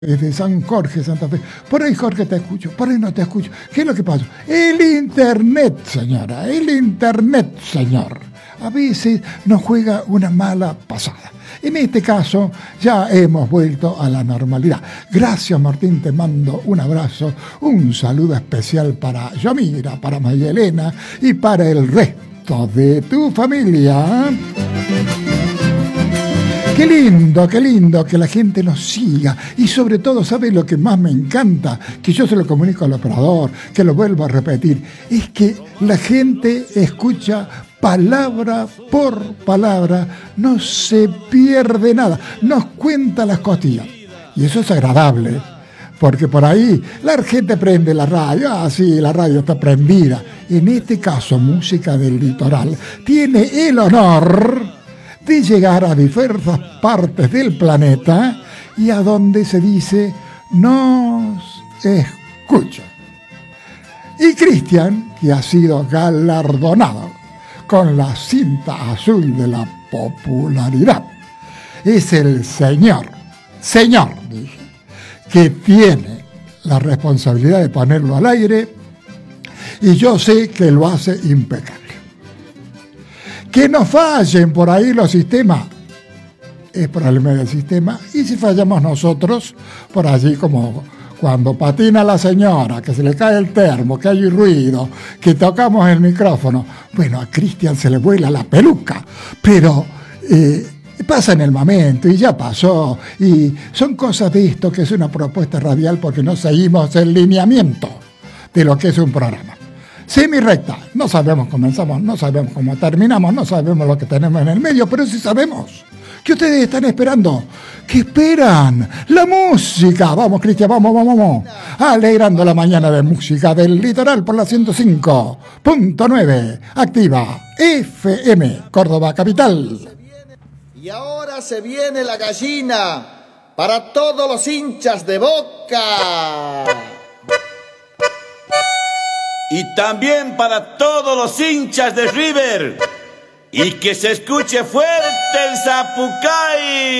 Desde San Jorge, Santa Fe. Por ahí, Jorge, te escucho, por ahí no te escucho. ¿Qué es lo que pasa? El internet, señora, el internet, señor. A veces nos juega una mala pasada. En este caso, ya hemos vuelto a la normalidad. Gracias, Martín, te mando un abrazo, un saludo especial para Yamira, para María Elena y para el resto de tu familia. Qué lindo que la gente nos siga y sobre todo, ¿sabe lo que más me encanta? Que yo se lo comunico al operador, que lo vuelvo a repetir, es que la gente escucha palabra por palabra, no se pierde nada, nos cuenta las costillas y eso es agradable, porque por ahí la gente prende la radio, sí, la radio está prendida, en este caso Música del Litoral tiene el honor de llegar a diversas partes del planeta y a donde se dice nos escucha. Y Cristian, que ha sido galardonado con la cinta azul de la popularidad, es el señor, dije, que tiene la responsabilidad de ponerlo al aire y yo sé que lo hace impecable. Que no fallen por ahí los sistemas, es problema del sistema, y si fallamos nosotros, por allí como cuando patina la señora, que se le cae el termo, que hay ruido, que tocamos el micrófono, bueno, a Cristian se le vuela la peluca, pero pasa en el momento y ya pasó, y son cosas de esto que es una propuesta radial porque no seguimos el lineamiento de lo que es un programa. Semi-recta, no sabemos cómo comenzamos, no sabemos cómo terminamos, no sabemos lo que tenemos en el medio, pero sí sabemos que ustedes están esperando. ¿Qué esperan? La música. Vamos, Cristian, vamos. Alegrando la mañana de Música del Litoral por la 105.9. Activa FM, Córdoba Capital. Y ahora se viene la gallina para todos los hinchas de Boca. Y también para todos los hinchas de River. Y que se escuche fuerte el Zapucay.